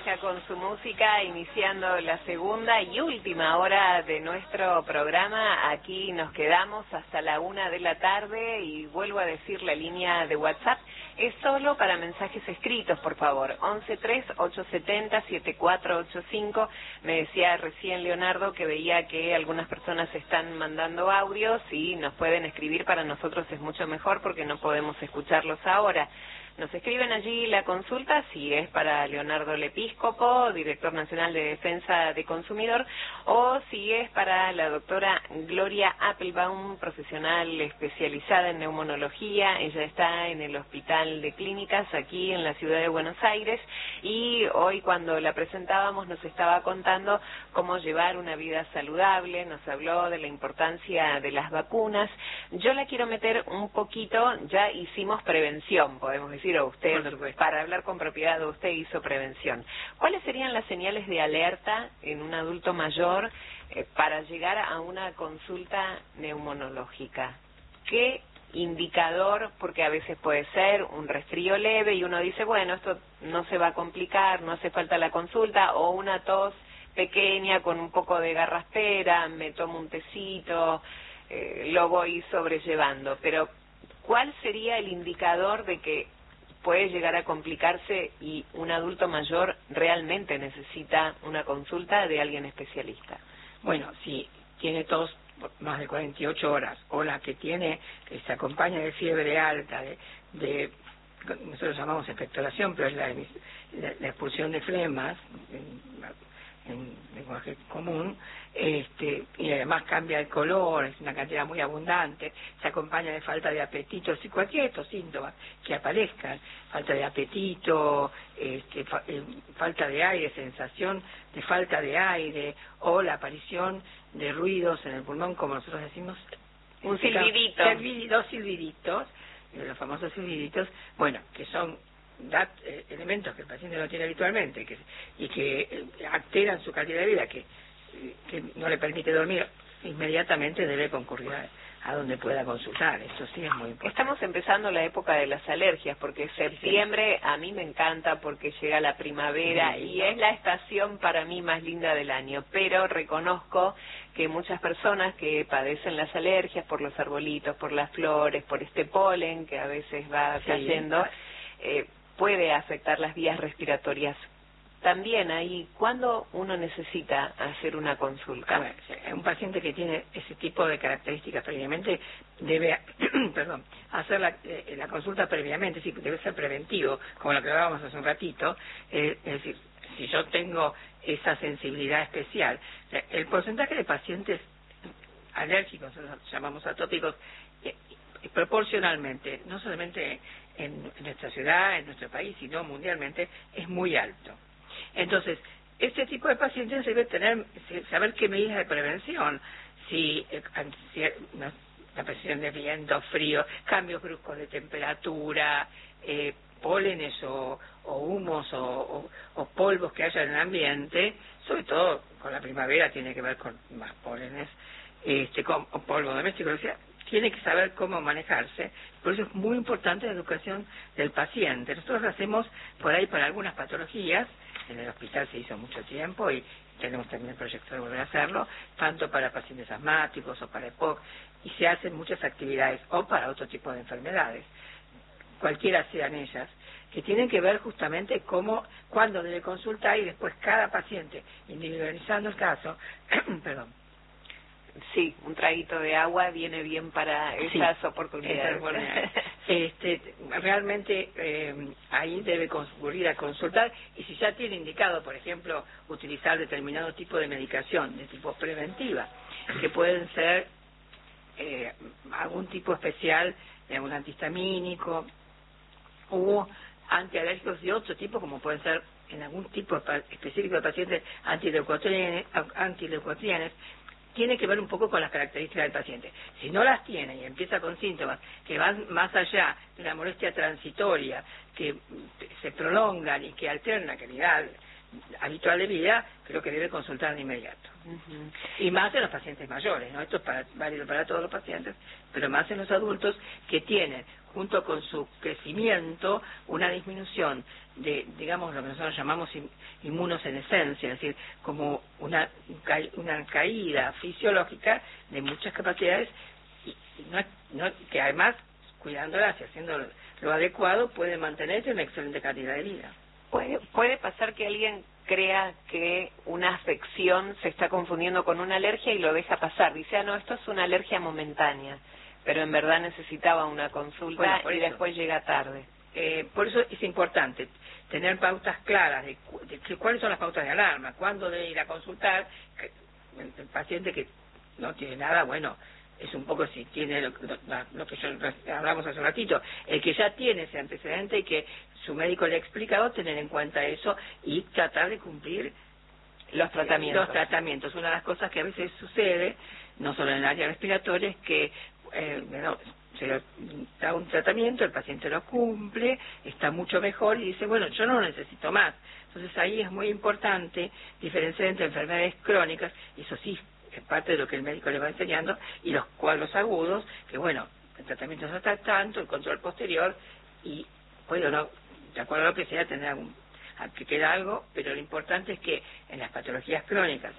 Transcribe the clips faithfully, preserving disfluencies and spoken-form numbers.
deja con su música, iniciando la segunda y última hora de nuestro programa. Aquí nos quedamos hasta la una de la tarde y vuelvo a decir la línea de WhatsApp. Es solo para mensajes escritos, por favor. once tres ocho siete cero siete cuatro ocho cinco. Me decía recién Leonardo que veía que algunas personas están mandando audios y nos pueden escribir. Para nosotros es mucho mejor porque no podemos escucharlos ahora. Nos escriben allí la consulta, si es para Leonardo Lepíscopo, director nacional de Defensa de Consumidor, o si es para la doctora Gloria Appelbaum, profesional especializada en neumonología. Ella está en el Hospital de Clínicas aquí en la ciudad de Buenos Aires, y hoy cuando la presentábamos nos estaba contando cómo llevar una vida saludable, nos habló de la importancia de las vacunas. Yo la quiero meter un poquito, ya hicimos prevención, podemos decir, o usted, para hablar con propiedad, usted hizo prevención. ¿Cuáles serían las señales de alerta en un adulto mayor eh, para llegar a una consulta neumonológica? ¿Qué indicador? Porque a veces puede ser un resfrío leve y uno dice, bueno, esto no se va a complicar, no hace falta la consulta, o una tos pequeña con un poco de garraspera, me tomo un tecito, eh, lo voy sobrellevando. Pero, ¿cuál sería el indicador de que puede llegar a complicarse y un adulto mayor realmente necesita una consulta de alguien especialista? Bueno, si tiene tos más de cuarenta y ocho horas, o la que tiene, que se acompaña de fiebre alta, de, de nosotros llamamos expectoración, pero es la, la, la expulsión de flemas, en, en lenguaje común, este, y además cambia el color, es una cantidad muy abundante, se acompaña de falta de apetito, si cualquiera de estos síntomas que aparezcan, falta de apetito, este, fa, eh, falta de aire, sensación de falta de aire, o la aparición de ruidos en el pulmón, como nosotros decimos, un silbidito, dos silbiditos, los famosos silbiditos, bueno, que son Dat, eh, elementos que el paciente no tiene habitualmente que, y que eh, alteran su calidad de vida, que, que no le permite dormir, inmediatamente debe concurrir a, a donde pueda consultar. Eso sí es muy importante. Estamos empezando la época de las alergias, porque septiembre a mí me encanta porque llega la primavera sí, y ¿no? Es la estación para mí más linda del año, pero reconozco que muchas personas que padecen las alergias por los arbolitos, por las flores, por este polen que a veces va cayendo, sí. eh, puede afectar las vías respiratorias. También ahí, ¿cuándo uno necesita hacer una consulta? Ver, un paciente que tiene ese tipo de características previamente debe, perdón, hacer la, eh, la consulta previamente, sí, debe ser preventivo, como lo que hablábamos hace un ratito, eh, es decir, si yo tengo esa sensibilidad especial, el porcentaje de pacientes alérgicos, llamamos atópicos, eh, proporcionalmente, no solamente en nuestra ciudad, en nuestro país, sino mundialmente, es muy alto. Entonces, este tipo de pacientes debe tener, saber qué medidas de prevención, si, si la presión de viento, frío, cambios bruscos de temperatura, eh, pólenes o, o humos o, o, o polvos que haya en el ambiente, sobre todo con la primavera tiene que ver con más pólenes, este, con, con polvo doméstico, o sea, tiene que saber cómo manejarse. Por eso es muy importante la educación del paciente. Nosotros lo hacemos por ahí para algunas patologías, en el hospital se hizo mucho tiempo y tenemos también el proyecto de volver a hacerlo, tanto para pacientes asmáticos o para E P O C, y se hacen muchas actividades, o para otro tipo de enfermedades, cualquiera sean ellas, que tienen que ver justamente cómo, cuándo debe consultar, y después cada paciente, individualizando el caso, perdón, sí, un traguito de agua viene bien para esas sí, oportunidades. Este, realmente eh, ahí debe concurrir a consultar, y si ya tiene indicado, por ejemplo, utilizar determinado tipo de medicación de tipo preventiva, que pueden ser eh, algún tipo especial de un antihistamínico o antialérgicos de otro tipo, como pueden ser en algún tipo específico de pacientes antileucotrienes, antileucotrienes, tiene que ver un poco con las características del paciente. Si no las tiene y empieza con síntomas que van más allá de una molestia transitoria, que se prolongan y que alteran la calidad habitual de vida, creo que debe consultar de inmediato. Uh-huh. Y más en los pacientes mayores, ¿no? Esto es para, válido para todos los pacientes, pero más en los adultos que tienen, junto con su crecimiento, una disminución de, digamos, lo que nosotros llamamos inmunosenescencia, es decir, como una, una caída fisiológica de muchas capacidades, y no, no, que además, cuidándolas y haciendo lo adecuado, puede mantenerse una excelente calidad de vida. ¿Puede, puede pasar que alguien crea que una afección se está confundiendo con una alergia y lo deja pasar? Dice, ah, no, esto es una alergia momentánea, pero en verdad necesitaba una consulta bueno, y eso, después llega tarde. Eh, por eso es importante tener pautas claras de, cu de, de cuáles son las pautas de alarma, cuándo debe ir a consultar. El, el paciente que no tiene nada, bueno, es un poco si tiene lo, lo, lo que yo, hablamos hace un ratito, el que ya tiene ese antecedente y que su médico le ha explicado, tener en cuenta eso y tratar de cumplir los tratamientos. Los tratamientos. Una de las cosas que a veces sucede, no solo en el área respiratoria, es que eh, bueno, se da un tratamiento, el paciente lo cumple, está mucho mejor y dice, bueno, yo no lo necesito más. Entonces ahí es muy importante diferenciar entre enfermedades crónicas, y eso sí, es parte de lo que el médico le va enseñando, y los cuadros agudos, que bueno, el tratamiento es hasta tanto, el control posterior, y puede o no, de acuerdo a lo que sea, tener algún, que queda algo, pero lo importante es que en las patologías crónicas,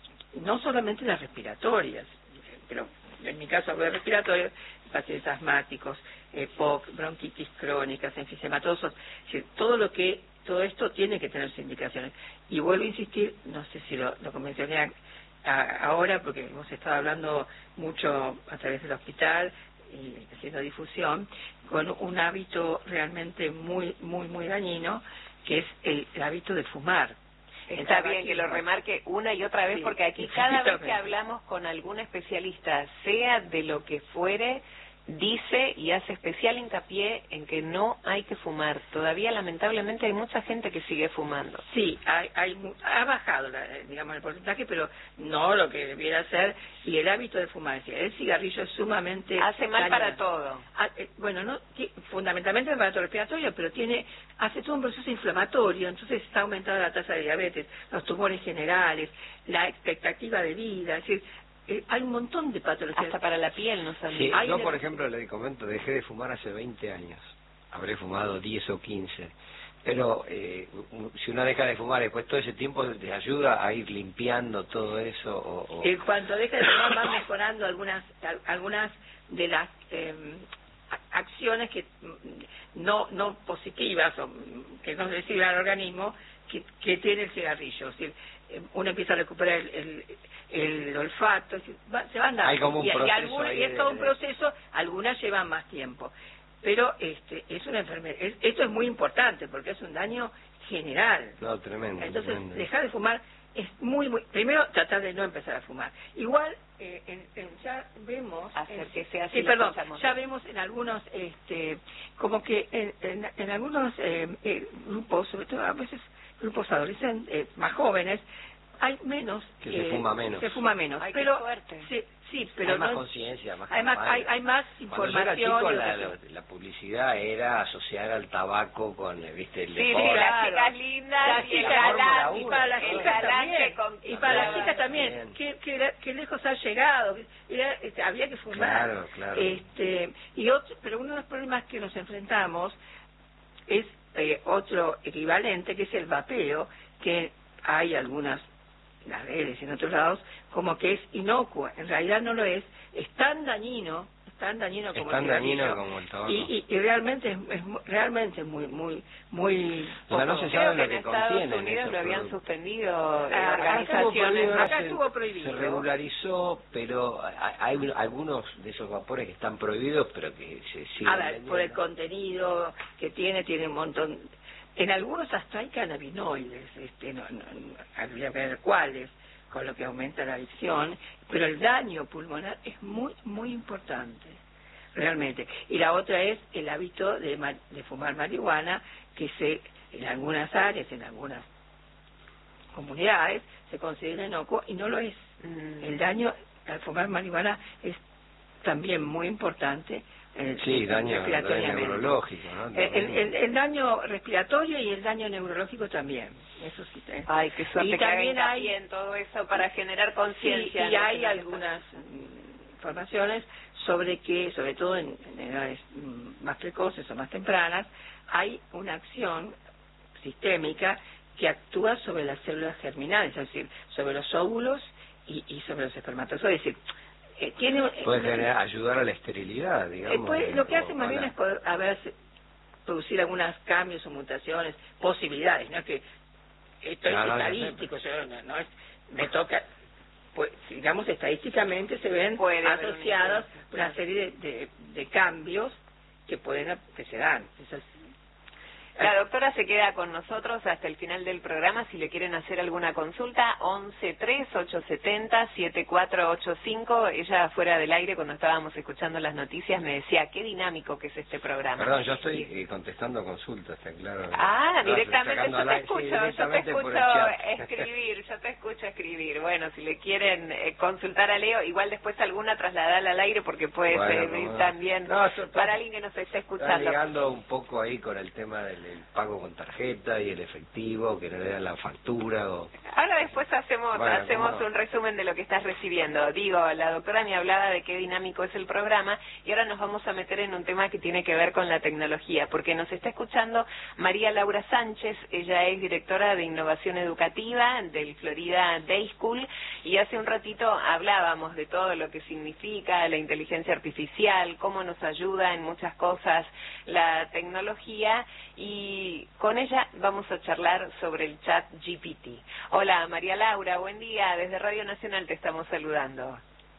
no solamente las respiratorias, pero en mi caso hablo de respiratorias, pacientes asmáticos, eh, P O C, bronquitis crónicas, enfisematosos, es decir, todo lo que, todo esto tiene que tener sus indicaciones. Y vuelvo a insistir, no sé si lo, lo mencioné a, a, ahora, porque hemos estado hablando mucho a través del hospital y haciendo difusión, con un hábito realmente muy, muy, muy dañino, que es el, el hábito de fumar. Está bien que lo remarque una y otra vez, sí, porque aquí cada vez que hablamos con algún especialista, sea de lo que fuere, dice y hace especial hincapié en que no hay que fumar. Todavía, lamentablemente, hay mucha gente que sigue fumando. Sí, hay, hay, ha bajado, la, digamos, el porcentaje, pero no lo que debiera ser. Y el hábito de fumar, el cigarrillo es sumamente... Hace mal dañino. Para todo. Ah, eh, bueno, no fundamentalmente el aparato respiratorio, pero tiene hace todo un proceso inflamatorio, entonces está aumentada la tasa de diabetes, los tumores generales, la expectativa de vida, es decir, Eh, hay un montón de patologías. Hasta para la piel, no sabía. Sí, yo, por ejemplo, le comento, dejé de fumar hace veinte años. Habré fumado diez o quince. Pero eh, si uno deja de fumar, después todo ese tiempo te ayuda a ir limpiando todo eso. O, o... En cuanto deja de fumar, van mejorando algunas algunas de las eh, acciones que no no positivas o que no le sirven al organismo que, que tiene el cigarrillo. Es decir, uno empieza a recuperar el, el, el olfato, va, se van dando. Hay como un y, proceso y, alguna, y es todo un proceso, algunas llevan más tiempo. Pero este es una enfermedad, es, esto es muy importante porque es un daño general. No, tremendo. Entonces, tremendo. Dejar de fumar es muy, muy... Primero, tratar de no empezar a fumar. Igual, eh, en, en, ya vemos... Hacer en, que sea así. Sí, perdón, ya vemos en algunos, este como que en, en, en algunos eh, eh, grupos, sobre todo a veces grupos adolescentes, eh, más jóvenes, hay menos... Que eh, se fuma menos. Se fuma menos. Ay, pero, qué suerte. Sí, sí, pero hay más no, conciencia, más además hay, hay más información. Cuando yo era chico, la, la, la publicidad era asociar al tabaco con, viste, el sí, deporte. Sí, claro. las chicas lindas, las y chicas, el galán, y para las el chicas galán también, que con... y para las Claro, chicas también, que, que, que lejos ha llegado, era, este, había que fumar. Claro, claro. Este, y otro, pero uno de los problemas que nos enfrentamos es eh, otro equivalente, que es el vapeo, que hay algunas las redes y en otros lados, como que es inocuo. En realidad no lo es. Es tan dañino, es tan dañino como es tan el dañino como el tabaco. Y, y, y realmente es, es realmente muy, muy, muy... O sea, no se sabe lo que, en contienen Estados Unidos lo habían productos. suspendido en Ah, organizaciones. acá, acá se, estuvo prohibido. Se regularizó, pero hay, hay algunos de esos vapores que están prohibidos, pero que se siguen A ver, vendiendo. por el contenido que tiene, tiene un montón... En algunos hasta hay cannabinoides, este, no, no, no, habría que ver cuáles, con lo que aumenta la adicción, pero el daño pulmonar es muy, muy importante, realmente. Y la otra es el hábito de, de fumar marihuana, que se en algunas áreas, en algunas comunidades, se considera inocuo y no lo es. Mm. El daño al fumar marihuana es también muy importante Eh, sí, daño, daño neurológico, ¿no? El, el, el daño respiratorio y el daño neurológico también, eso sí. Eh. Ay, qué suerte y que también hay en todo eso para generar conciencia. Sí, y hay algunas informaciones sobre que, sobre todo en, en edades más precoces o más tempranas, hay una acción sistémica que actúa sobre las células germinales, es decir, sobre los óvulos y, y sobre los espermatozoides. Es decir, eh, tiene, puede una, generar, ayudar a la esterilidad, digamos. Eh, puede, lo que hace más bien la... es poder, a ver, producir algunos cambios o mutaciones, posibilidades, no es que esto no, es no, estadístico, no, yo, no, no es, me toca, pues digamos estadísticamente se ven puede asociados una, una serie de, de, de cambios que pueden que se dan. Eso es, la doctora se queda con nosotros hasta el final del programa. Si le quieren hacer alguna consulta, once tres ocho siete cero siete cuatro ocho cinco. Ella fuera del aire, cuando estábamos escuchando las noticias, me decía, qué dinámico que es este programa. Perdón, yo estoy eh, contestando consultas, está claro. Ah, directamente yo te escucho, sí, directamente yo te escucho escribir, yo te escucho escribir. Bueno, si le quieren eh, consultar a Leo, igual después alguna trasladarla al aire, porque puede bueno, servir no, también no, para alguien que nos esté escuchando. Está llegando un poco ahí con el tema del el pago con tarjeta y el efectivo, que no le dan la factura. O... Ahora después hacemos bueno, hacemos ¿cómo? un resumen de lo que estás recibiendo. Digo, la doctora me hablaba de qué dinámico es el programa y ahora nos vamos a meter en un tema que tiene que ver con la tecnología, porque nos está escuchando María Laura Sánchez. Ella es directora de innovación educativa del Florida Day School y hace un ratito hablábamos de todo lo que significa la inteligencia artificial, cómo nos ayuda en muchas cosas la tecnología, y con ella vamos a charlar sobre el chat G P T. Hola María Laura, buen día, desde Radio Nacional te estamos saludando.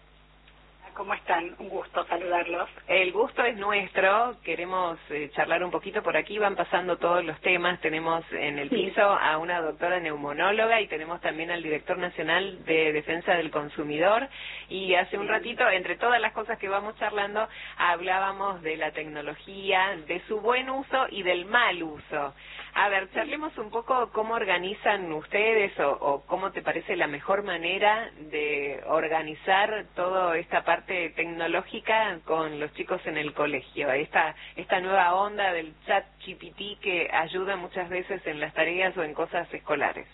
¿Cómo están? Un gusto saludarlos. El gusto es nuestro, queremos eh, charlar un poquito por aquí, van pasando todos los temas, tenemos en el piso a una doctora neumonóloga y tenemos también al director nacional de Defensa del Consumidor, y hace un ratito, entre todas las cosas que vamos charlando, hablábamos de la tecnología, de su buen uso y del mal uso. A ver, charlemos un poco cómo organizan ustedes o, o cómo te parece la mejor manera de organizar toda esta parte tecnológica con los chicos en el colegio, esta esta nueva onda del chat G P T que ayuda muchas veces en las tareas o en cosas escolares.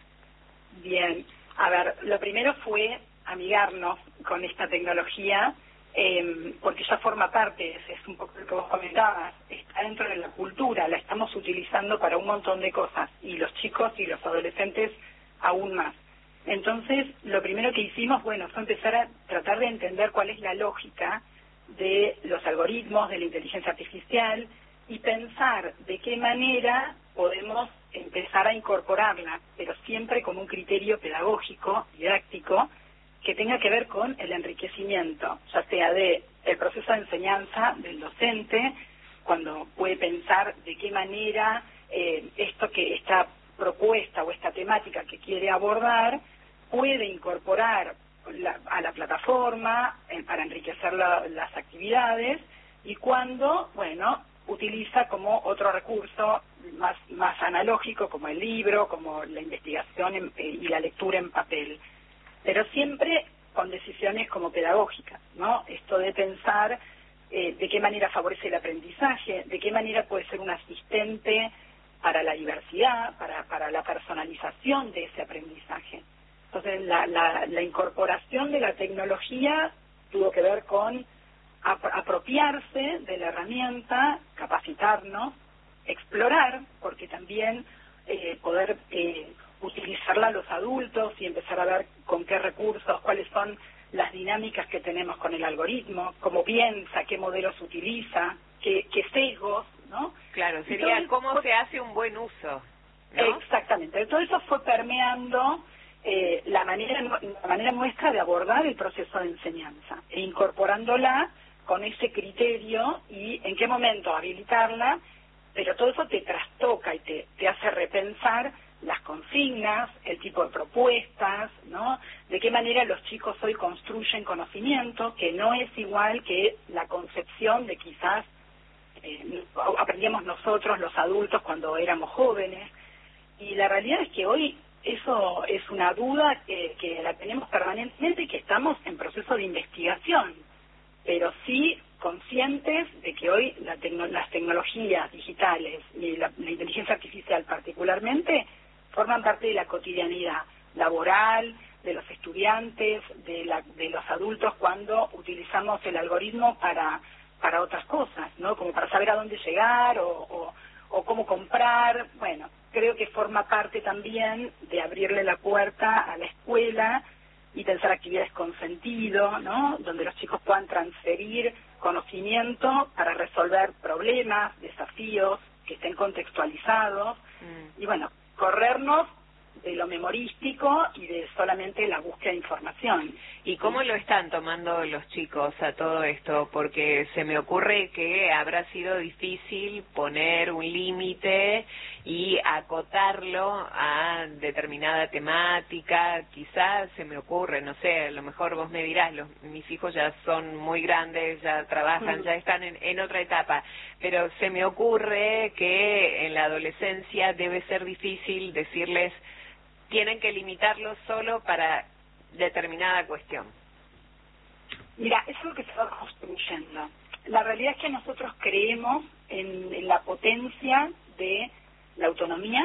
Bien, a ver, lo primero fue amigarnos con esta tecnología, eh, porque ya forma parte, es, es un poco lo que vos comentabas, está dentro de la cultura, la estamos utilizando para un montón de cosas, y los chicos y los adolescentes aún más. Entonces, lo primero que hicimos, bueno, fue empezar a tratar de entender cuál es la lógica de los algoritmos, de la inteligencia artificial, y pensar de qué manera podemos empezar a incorporarla, pero siempre con un criterio pedagógico, didáctico, que tenga que ver con el enriquecimiento, ya sea de el proceso de enseñanza del docente, cuando puede pensar de qué manera eh, esto que esta propuesta o esta temática que quiere abordar puede incorporar la, a la plataforma eh, para enriquecer la, las actividades, y cuando, bueno, utiliza como otro recurso más, más analógico, como el libro, como la investigación en, eh, y la lectura en papel. Pero siempre con decisiones como pedagógicas, ¿no? Esto de pensar eh, de qué manera favorece el aprendizaje, de qué manera puede ser un asistente para la diversidad, para, para la personalización de ese aprendizaje. Entonces, la, la, la incorporación de la tecnología tuvo que ver con ap apropiarse de la herramienta, capacitarnos, explorar, porque también eh, poder eh, utilizarla los adultos y empezar a ver con qué recursos, cuáles son las dinámicas que tenemos con el algoritmo, cómo piensa, qué modelos utiliza, qué, qué sesgos, ¿no? Claro, sería entonces, cómo se hace un buen uso, ¿no? Exactamente. Todo eso fue permeando eh, la manera la manera nuestra de abordar el proceso de enseñanza e incorporándola con ese criterio y en qué momento habilitarla, pero todo eso te trastoca y te, te hace repensar las consignas, el tipo de propuestas, ¿no? De qué manera los chicos hoy construyen conocimiento, que no es igual que la concepción de quizás eh, aprendíamos nosotros, los adultos, cuando éramos jóvenes. Y la realidad es que hoy eso es una duda que, que la tenemos permanentemente y que estamos en proceso de investigación, pero sí conscientes de que hoy la tecno las tecnologías digitales y la, la inteligencia artificial particularmente forman parte de la cotidianidad laboral, de los estudiantes, de, la, de los adultos cuando utilizamos el algoritmo para, para otras cosas, ¿no? Como para saber a dónde llegar o, o, o cómo comprar. Bueno, creo que forma parte también de abrirle la puerta a la escuela y pensar actividades con sentido, ¿no? Donde los chicos puedan transferir conocimiento para resolver problemas, desafíos, que estén contextualizados, mm. y bueno, corrernos de lo memorístico y de solamente la búsqueda de información. ¿Y cómo lo están tomando los chicos a todo esto? Porque se me ocurre que habrá sido difícil poner un límite y acotarlo a determinada temática. Quizás se me ocurre, no sé, a lo mejor vos me dirás, los, mis hijos ya son muy grandes, ya trabajan, mm. ya están en, en otra etapa, pero se me ocurre que en la adolescencia debe ser difícil decirles tienen que limitarlo solo para determinada cuestión. Mira, eso es lo que se va construyendo. La realidad es que nosotros creemos en, en la potencia de la autonomía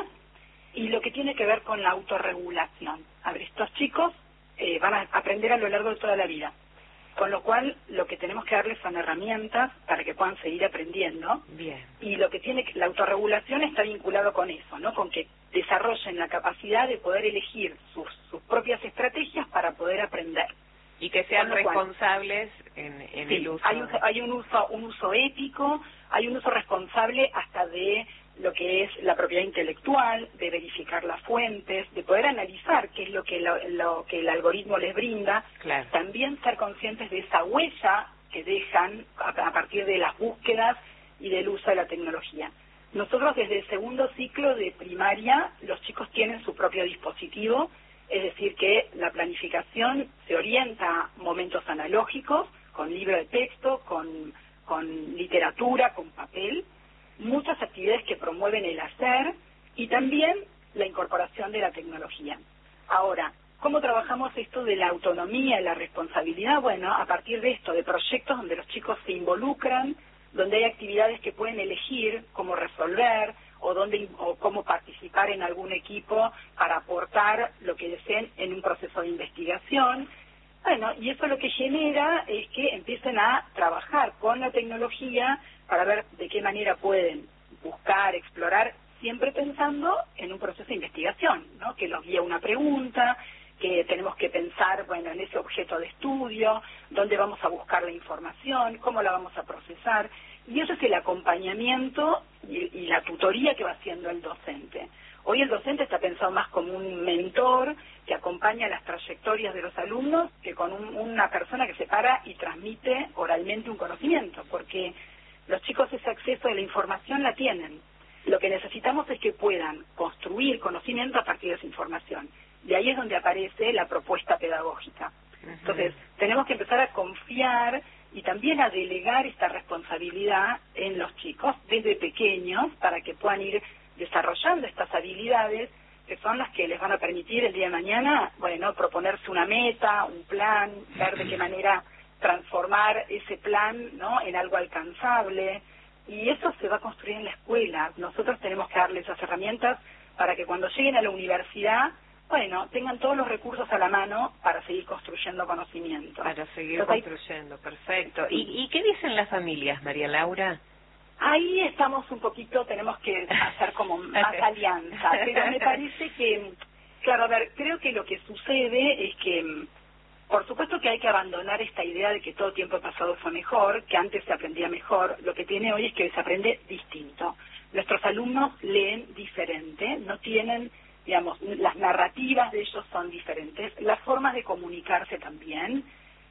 y lo que tiene que ver con la autorregulación. A ver, estos chicos eh, van a aprender a lo largo de toda la vida, con lo cual lo que tenemos que darles son herramientas para que puedan seguir aprendiendo. Bien. Y lo que tiene la autorregulación está vinculado con eso, ¿no? Con que desarrollen la capacidad de poder elegir sus, sus propias estrategias para poder aprender. Y que sean responsables en, en sí, el uso. Hay un, hay un uso, un uso ético, hay un uso responsable hasta de lo que es la propiedad intelectual, de verificar las fuentes, de poder analizar qué es lo que, lo, lo que el algoritmo les brinda, claro. También ser conscientes de esa huella que dejan a, a partir de las búsquedas y del uso de la tecnología. Nosotros desde el segundo ciclo de primaria, los chicos tienen su propio dispositivo, es decir que la planificación se orienta a momentos analógicos, con libro de texto, con, con literatura, con papel, muchas actividades que promueven el hacer y también la incorporación de la tecnología. Ahora, ¿cómo trabajamos esto de la autonomía y la responsabilidad? Bueno, a partir de esto, de proyectos donde los chicos se involucran, donde hay actividades que pueden elegir cómo resolver o, donde, o cómo participar en algún equipo para aportar lo que deseen en un proceso de investigación. Bueno, y eso lo que genera es que empiecen a trabajar con la tecnología para ver de qué manera pueden buscar, explorar, siempre pensando en un proceso de investigación, ¿no? Que los guía una pregunta, que tenemos que pensar, bueno, en ese objeto de estudio, dónde vamos a buscar la información, cómo la vamos a procesar, y eso es el acompañamiento y, y la tutoría que va haciendo el docente. Hoy el docente está pensado más como un mentor que acompaña las trayectorias de los alumnos que con un, una persona que se para y transmite oralmente un conocimiento, porque los chicos ese acceso a la información la tienen. Lo que necesitamos es que puedan construir conocimiento a partir de esa información. Y ahí es donde aparece la propuesta pedagógica. Entonces, tenemos que empezar a confiar y también a delegar esta responsabilidad en los chicos desde pequeños para que puedan ir desarrollando estas habilidades que son las que les van a permitir el día de mañana, bueno, proponerse una meta, un plan, ver de qué manera transformar ese plan, ¿no?, en algo alcanzable. Y eso se va a construir en la escuela. Nosotros tenemos que darles esas herramientas para que cuando lleguen a la universidad, bueno, tengan todos los recursos a la mano para seguir construyendo conocimiento. Para seguir Entonces, construyendo, ahí... perfecto. ¿Y, ¿Y qué dicen las familias, María Laura? Ahí estamos un poquito, tenemos que hacer como más alianza, pero me parece que, claro, a ver, creo que lo que sucede es que, por supuesto que hay que abandonar esta idea de que todo tiempo pasado fue mejor, que antes se aprendía mejor. Lo que tiene hoy es que se aprende distinto. Nuestros alumnos leen diferente, no tienen, digamos, las narrativas de ellos son diferentes, las formas de comunicarse también.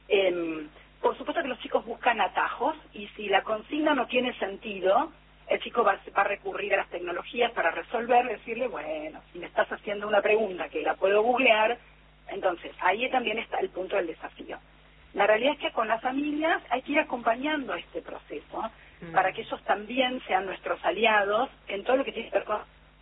Eh, por supuesto que los chicos buscan atajos y si la consigna no tiene sentido, el chico va, va a recurrir a las tecnologías para resolver, decirle, bueno, si me estás haciendo una pregunta que la puedo googlear, entonces ahí también está el punto del desafío. La realidad es que con las familias hay que ir acompañando este proceso mm. para que ellos también sean nuestros aliados en todo lo que tiene que ver con,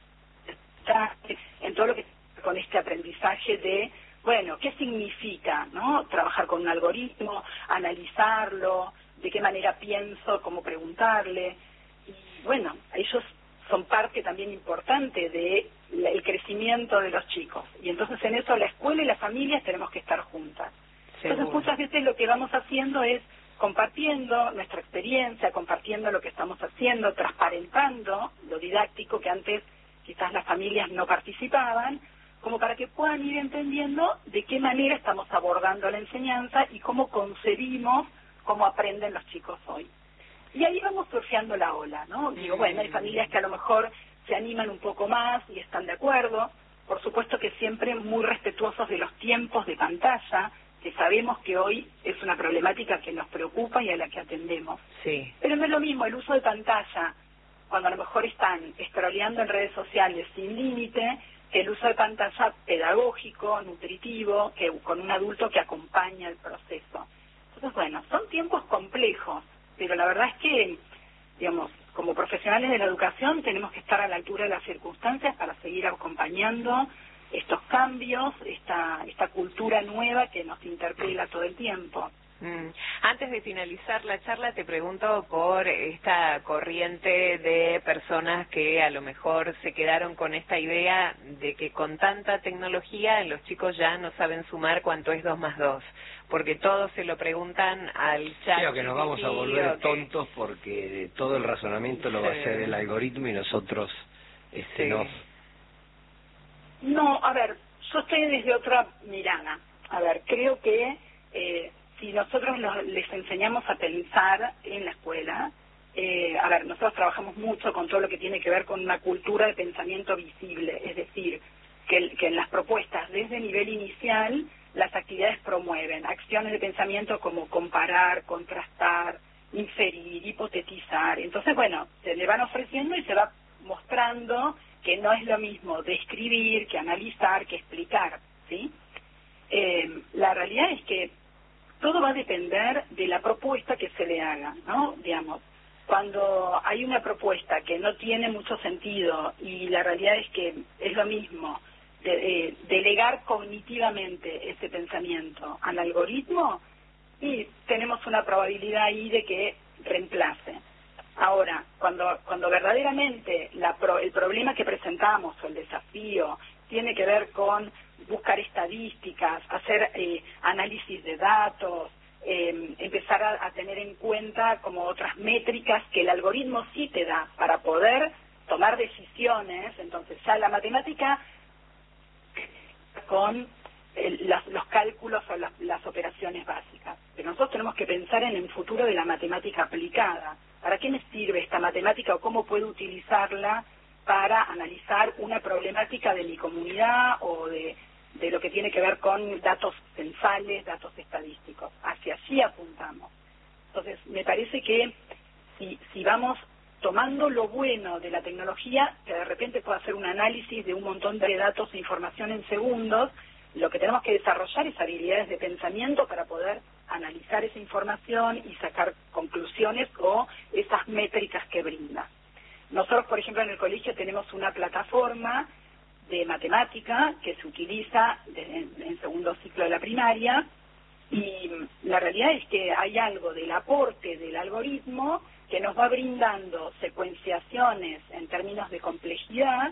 en todo lo que tiene que ver con este aprendizaje de, bueno, ¿qué significa, no, trabajar con un algoritmo, analizarlo, de qué manera pienso, cómo preguntarle. Y bueno, ellos son parte también importante de la, el crecimiento de los chicos. Y entonces en eso la escuela y las familias tenemos que estar juntas. Seguro. Entonces muchas veces lo que vamos haciendo es compartiendo nuestra experiencia, compartiendo lo que estamos haciendo, transparentando lo didáctico que antes quizás las familias no participaban, como para que puedan ir entendiendo de qué manera estamos abordando la enseñanza y cómo concebimos cómo aprenden los chicos hoy. Y ahí vamos surfeando la ola, ¿no? Digo, bueno, hay familias que a lo mejor se animan un poco más y están de acuerdo, por supuesto que siempre muy respetuosos de los tiempos de pantalla, que sabemos que hoy es una problemática que nos preocupa y a la que atendemos. Sí. Pero no es lo mismo el uso de pantalla, cuando a lo mejor están scrolleando en redes sociales sin límite, que el uso de pantalla pedagógico, nutritivo, que con un adulto que acompaña el proceso. Entonces, bueno, son tiempos complejos, pero la verdad es que, digamos, como profesionales de la educación tenemos que estar a la altura de las circunstancias para seguir acompañando estos cambios, esta, esta cultura nueva que nos interpela todo el tiempo. Mm. Antes de finalizar la charla te pregunto por esta corriente de personas que a lo mejor se quedaron con esta idea de que con tanta tecnología los chicos ya no saben sumar cuánto es dos más dos, porque todos se lo preguntan al chat. Creo que nos vamos a volver que... tontos porque todo el razonamiento lo va a hacer el algoritmo y nosotros este sí. no. No, a ver, yo estoy desde otra mirada. A ver, creo que eh, si nosotros los, les enseñamos a pensar en la escuela, eh, a ver, nosotros trabajamos mucho con todo lo que tiene que ver con una cultura de pensamiento visible, es decir, que, que en las propuestas desde nivel inicial las actividades promueven acciones de pensamiento como comparar, contrastar, inferir, hipotetizar. Entonces, bueno, se le van ofreciendo y se va mostrando que no es lo mismo describir que analizar, que explicar, ¿sí? Eh, la realidad es que todo va a depender de la propuesta que se le haga, ¿no? Digamos, cuando hay una propuesta que no tiene mucho sentido y la realidad es que es lo mismo de, eh, delegar cognitivamente ese pensamiento al algoritmo, y tenemos una probabilidad ahí de que reemplace. Ahora, cuando cuando verdaderamente la pro, el problema que presentamos o el desafío tiene que ver con buscar estadísticas, hacer eh, análisis de datos, eh, empezar a, a tener en cuenta como otras métricas que el algoritmo sí te da para poder tomar decisiones, entonces ya la matemática con el, las, los cálculos o las, las operaciones básicas. Pero nosotros tenemos que pensar en el futuro de la matemática aplicada. ¿Para qué me sirve esta matemática o cómo puedo utilizarla para analizar una problemática de mi comunidad o de, de lo que tiene que ver con datos censales, datos estadísticos? Hacia allí apuntamos. Entonces, me parece que si, si vamos tomando lo bueno de la tecnología, que de repente pueda hacer un análisis de un montón de datos e información en segundos, lo que tenemos que desarrollar es habilidades de pensamiento para poder analizar esa información y sacar conclusiones o esas métricas que brinda. Nosotros, por ejemplo, en el colegio tenemos una plataforma de matemática que se utiliza en, en segundo ciclo de la primaria, y la realidad es que hay algo del aporte del algoritmo que nos va brindando secuenciaciones en términos de complejidad,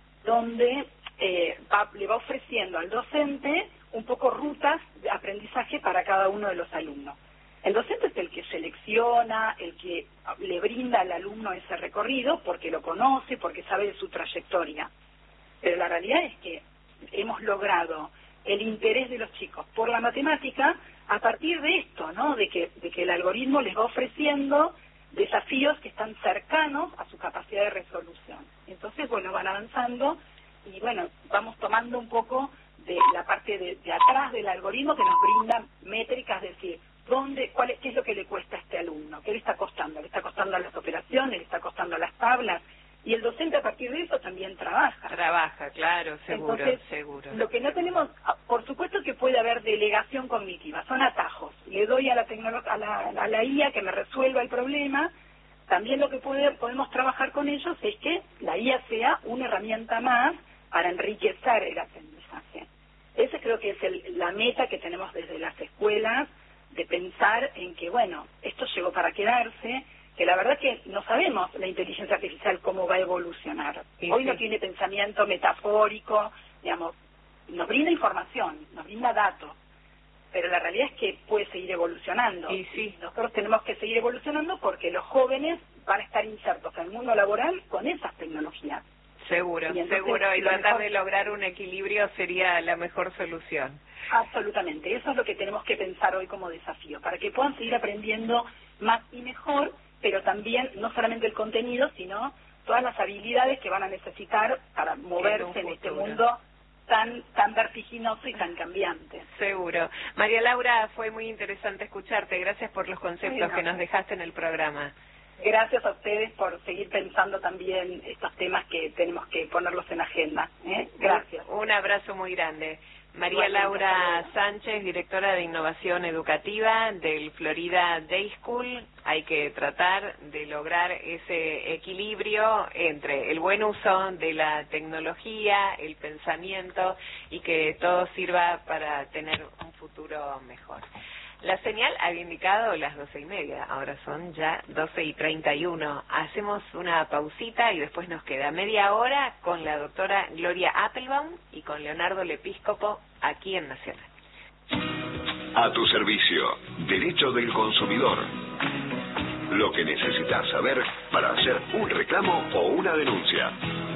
donde eh, va, le va ofreciendo al docente un poco rutas de aprendizaje para cada uno de los alumnos. El docente es el que selecciona, el que le brinda al alumno ese recorrido porque lo conoce, porque sabe de su trayectoria. Pero la realidad es que hemos logrado el interés de los chicos por la matemática a partir de esto, ¿no? De que, de que el algoritmo les va ofreciendo desafíos que están cercanos a su capacidad de resolución. Entonces, bueno, van avanzando y, bueno, vamos tomando un poco de la parte de, de atrás del algoritmo que nos brinda métricas, es decir, ¿dónde, cuál es, qué es lo que le cuesta a este alumno? ¿Qué le está costando? ¿Le está costando las operaciones? ¿Le está costando las tablas? Y el docente a partir de eso también trabaja. Trabaja, claro, seguro, Entonces, seguro. Lo que no tenemos, por supuesto que puede haber delegación cognitiva, son atajos. Le doy a la, a la, a la I A que me resuelva el problema. También lo que puede, podemos trabajar con ellos es que la I A sea una herramienta más para enriquecer el aprendizaje. Ese creo que es el, la meta que tenemos desde las escuelas, de pensar en que, bueno, esto llegó para quedarse, que la verdad que no sabemos la inteligencia artificial cómo va a evolucionar. Sí, Hoy sí. no tiene pensamiento metafórico, digamos, nos brinda información, nos brinda datos, pero la realidad es que puede seguir evolucionando. Y sí. Nosotros tenemos que seguir evolucionando porque los jóvenes van a estar insertos en el mundo laboral con esas tecnologías. Seguro, y entonces, seguro, y lo tratar mejor... de lograr un equilibrio sería la mejor solución. Absolutamente, eso es lo que tenemos que pensar hoy como desafío, para que puedan seguir aprendiendo más y mejor, pero también no solamente el contenido, sino todas las habilidades que van a necesitar para moverse en, en este mundo tan tan vertiginoso y tan cambiante. Seguro. María Laura, fue muy interesante escucharte. Gracias por los conceptos Bueno. que nos dejaste en el programa. Gracias a ustedes por seguir pensando también estos temas que tenemos que ponerlos en agenda. ¿eh? Gracias. Un abrazo muy grande. María Igualmente, Laura Sánchez, directora de Innovación Educativa del Florida Day School. Hay que tratar de lograr ese equilibrio entre el buen uso de la tecnología, el pensamiento y que todo sirva para tener un futuro mejor. La señal había indicado las doce y media, ahora son ya doce y treinta y uno. Hacemos una pausita y después nos queda media hora con la doctora Gloria Appelbaum y con Leonardo Lepíscopo aquí en Nacional. A tu servicio, Derecho del Consumidor. Lo que necesitas saber para hacer un reclamo o una denuncia.